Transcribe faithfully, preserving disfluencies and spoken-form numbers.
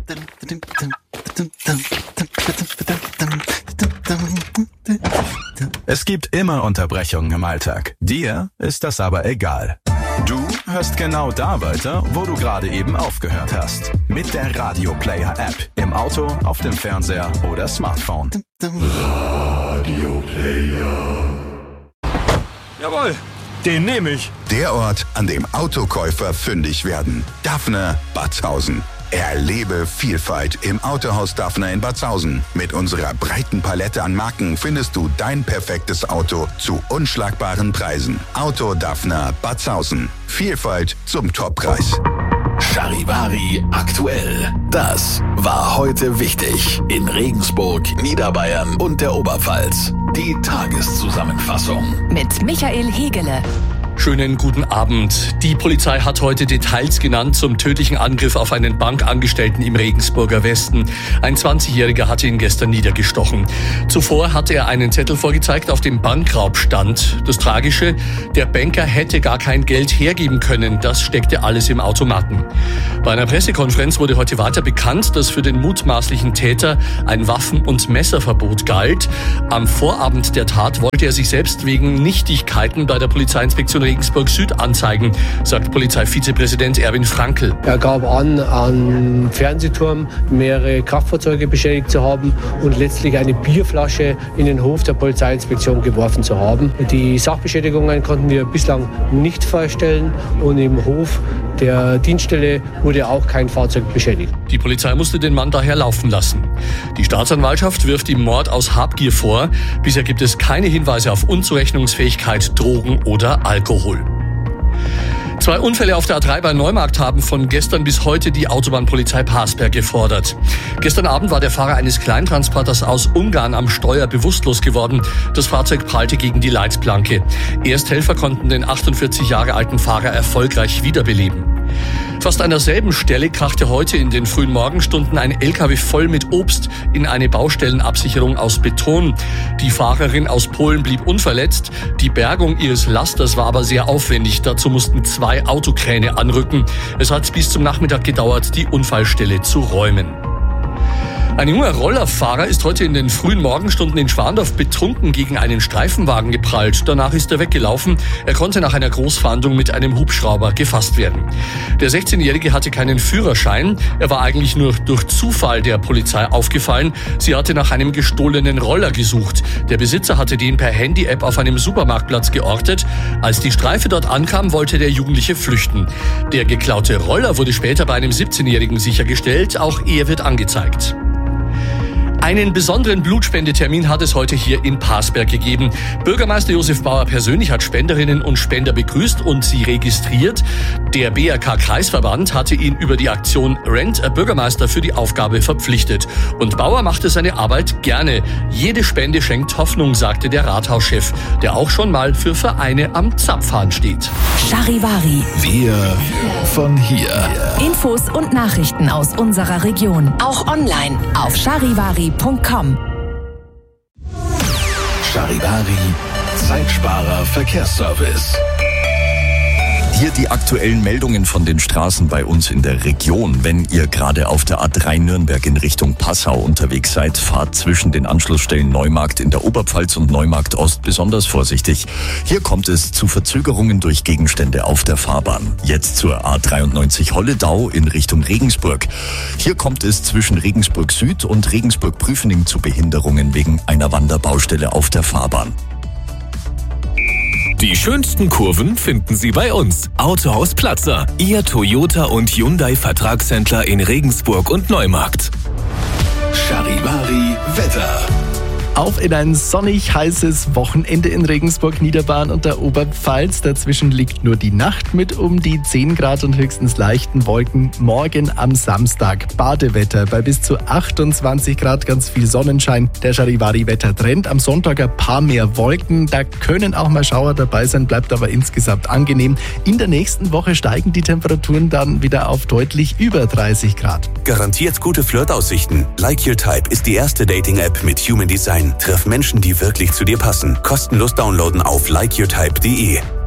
Es gibt immer Unterbrechungen im Alltag. Dir ist das aber egal. Du hörst genau da weiter, wo du gerade eben aufgehört hast. Mit der Radio Player App. Im Auto, auf dem Fernseher oder Smartphone. Radio Player. Jawohl, den nehme ich. Der Ort, an dem Autokäufer fündig werden. Daphne Batzhausen. Erlebe Vielfalt im Autohaus Daphne in Batzhausen. Mit unserer breiten Palette an Marken findest du dein perfektes Auto zu unschlagbaren Preisen. Auto Daphne Batzhausen. Vielfalt zum Toppreis. Charivari aktuell. Das war heute wichtig in Regensburg, Niederbayern und der Oberpfalz. Die Tageszusammenfassung mit Michael Hegele. Schönen guten Abend. Die Polizei hat heute Details genannt zum tödlichen Angriff auf einen Bankangestellten im Regensburger Westen. Ein zwanzigjähriger hatte ihn gestern niedergestochen. Zuvor hatte er einen Zettel vorgezeigt, auf dem Bankraub stand. Das Tragische, der Banker hätte gar kein Geld hergeben können. Das steckte alles im Automaten. Bei einer Pressekonferenz wurde heute weiter bekannt, dass für den mutmaßlichen Täter ein Waffen- und Messerverbot galt. Am Vorabend der Tat wollte er sich selbst wegen Nichtigkeiten bei der Polizeiinspektion Regensburg Süd anzeigen, sagt Polizeivizepräsident Erwin Frankl. Er gab an, an Fernsehturm mehrere Kraftfahrzeuge beschädigt zu haben und letztlich eine Bierflasche in den Hof der Polizeiinspektion geworfen zu haben. Die Sachbeschädigungen konnten wir bislang nicht feststellen und im Hof der Dienststelle wurde auch kein Fahrzeug beschädigt. Die Polizei musste den Mann daher laufen lassen. Die Staatsanwaltschaft wirft ihm Mord aus Habgier vor. Bisher gibt es keine Hinweise auf Unzurechnungsfähigkeit, Drogen oder Alkohol. Zwei Unfälle auf der A drei bei Neumarkt haben von gestern bis heute die Autobahnpolizei Parsberg gefordert. Gestern Abend war der Fahrer eines Kleintransporters aus Ungarn am Steuer bewusstlos geworden. Das Fahrzeug prallte gegen die Leitplanke. Ersthelfer konnten den achtundvierzig Jahre alten Fahrer erfolgreich wiederbeleben. Fast an derselben Stelle krachte heute in den frühen Morgenstunden ein L K W voll mit Obst in eine Baustellenabsicherung aus Beton. Die Fahrerin aus Polen blieb unverletzt. Die Bergung ihres Lasters war aber sehr aufwendig. Dazu mussten zwei Autokräne anrücken. Es hat bis zum Nachmittag gedauert, die Unfallstelle zu räumen. Ein junger Rollerfahrer ist heute in den frühen Morgenstunden in Schwandorf betrunken gegen einen Streifenwagen geprallt. Danach ist er weggelaufen. Er konnte nach einer Großfahndung mit einem Hubschrauber gefasst werden. Der sechzehnjährige hatte keinen Führerschein. Er war eigentlich nur durch Zufall der Polizei aufgefallen. Sie hatte nach einem gestohlenen Roller gesucht. Der Besitzer hatte den per Handy-App auf einem Supermarktplatz geortet. Als die Streife dort ankam, wollte der Jugendliche flüchten. Der geklaute Roller wurde später bei einem siebzehnjährigen sichergestellt. Auch er wird angezeigt. Einen besonderen Blutspendetermin hat es heute hier in Parsberg gegeben. Bürgermeister Josef Bauer persönlich hat Spenderinnen und Spender begrüßt und sie registriert. Der B R K-Kreisverband hatte ihn über die Aktion Rent a Bürgermeister für die Aufgabe verpflichtet. Und Bauer machte seine Arbeit gerne. Jede Spende schenkt Hoffnung, sagte der Rathauschef, der auch schon mal für Vereine am Zapfhahn steht. Charivari. Wir von hier. Infos und Nachrichten aus unserer Region. Auch online auf charivari punkt com. Charivari, Zeitsparer Verkehrsservice. Hier die aktuellen Meldungen von den Straßen bei uns in der Region. Wenn ihr gerade auf der A drei Nürnberg in Richtung Passau unterwegs seid, fahrt zwischen den Anschlussstellen Neumarkt in der Oberpfalz und Neumarkt Ost besonders vorsichtig. Hier kommt es zu Verzögerungen durch Gegenstände auf der Fahrbahn. Jetzt zur A dreiundneunzig Holledau in Richtung Regensburg. Hier kommt es zwischen Regensburg Süd und Regensburg Prüfening zu Behinderungen wegen einer Wanderbaustelle auf der Fahrbahn. Die schönsten Kurven finden Sie bei uns. Autohaus Platzer, Ihr Toyota und Hyundai Vertragshändler in Regensburg und Neumarkt. Charivari Wetter. Auf in ein sonnig heißes Wochenende in Regensburg, Niederbayern und der Oberpfalz. Dazwischen liegt nur die Nacht mit um die zehn Grad und höchstens leichten Wolken. Morgen am Samstag Badewetter bei bis zu achtundzwanzig Grad, ganz viel Sonnenschein. Der Charivari-Wettertrend. Am Sonntag ein paar mehr Wolken. Da können auch mal Schauer dabei sein, bleibt aber insgesamt angenehm. In der nächsten Woche steigen die Temperaturen dann wieder auf deutlich über dreißig Grad. Garantiert gute Flirtaussichten. Like Your Type ist die erste Dating-App mit Human Design. Triff Menschen, die wirklich zu dir passen. Kostenlos downloaden auf like your type punkt de.